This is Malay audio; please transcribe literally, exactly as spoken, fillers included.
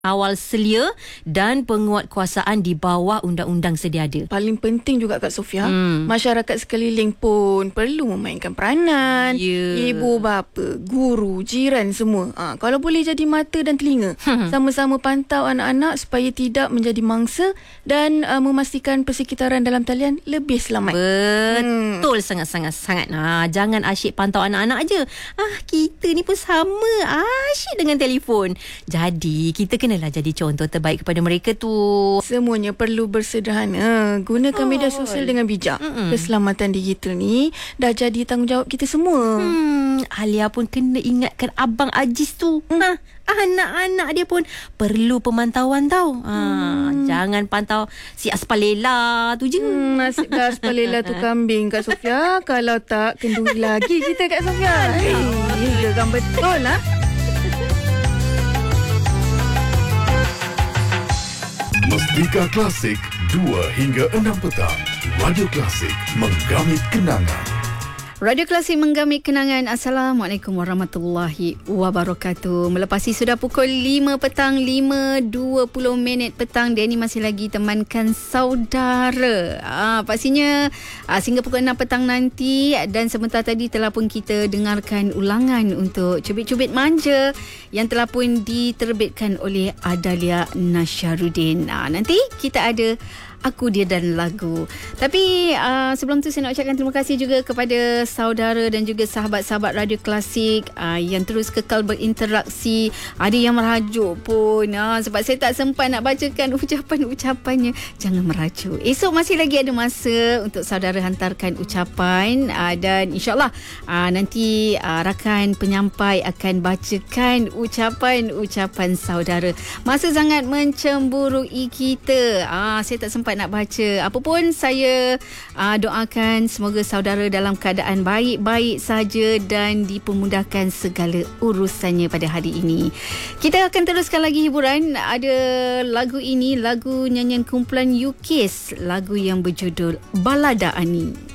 awal selia dan penguatkuasaan di bawah undang-undang sedia ada. Paling penting juga Kak Sofia, hmm. masyarakat sekeliling pun perlu memainkan peranan. Yeah. Ibu bapa, guru, jiran semua. Ha, kalau boleh jadi mata dan telinga. Sama-sama pantau anak-anak supaya tidak menjadi mangsa dan uh, memastikan persekitaran dalam talian lebih selamat. Betul, hmm. sangat-sangat-sangat. Ha, jangan asyik pantau anak-anak aja. Ah, kita ni pun sama asyik dengan telefon. Jadi, kita kena Kenalah jadi contoh terbaik kepada mereka tu. Semuanya perlu bersederhana. Gunakan oh. media sosial dengan bijak. Mm-mm. Keselamatan digital ni dah jadi tanggungjawab kita semua. Hmm, Alia pun kena ingatkan Abang Aziz tu. Mm. Ha, anak-anak dia pun perlu pemantauan tau. Ha, hmm. Jangan pantau si Aspalela tu je. Hmm, nasib dah Aspalela tu kambing Kak Sofia. Kalau tak, kenduri lagi kita Kak Sofia. Hei, geram betul lah. Mustika Klasik dua hingga enam petang. Radio Klasik menggamit kenangan. Radio Klasik menggamit kenangan. Assalamualaikum warahmatullahi wabarakatuh. Melepasi sudah pukul lima petang, lima dua puluh minit petang. Danny masih lagi temankan saudara. Ah, pastinya ah, sehingga pukul enam petang nanti. Dan sebentar tadi telah pun kita dengarkan ulangan untuk Cubit-Cubit Manja yang telah pun diterbitkan oleh Adalia Nasharuddin. Ah, nanti kita ada Aku, Dia dan Lagu. Tapi uh, sebelum tu saya nak ucapkan terima kasih juga kepada saudara dan juga sahabat-sahabat Radio Klasik uh, yang terus kekal berinteraksi. Ada yang merajuk pun uh, sebab saya tak sempat nak bacakan ucapan-ucapannya. Jangan merajuk. Esok masih lagi ada masa untuk saudara hantarkan ucapan uh, dan insyaAllah uh, nanti uh, rakan penyampai akan bacakan ucapan-ucapan saudara. Masa sangat mencemburui kita. Uh, saya tak sempat nak baca. Apa pun saya uh, doakan semoga saudara dalam keadaan baik-baik saja dan dipermudahkan segala urusannya pada hari ini. Kita akan teruskan lagi hiburan. Ada lagu ini, lagu nyanyian kumpulan U K S, lagu yang berjudul Balada Ani.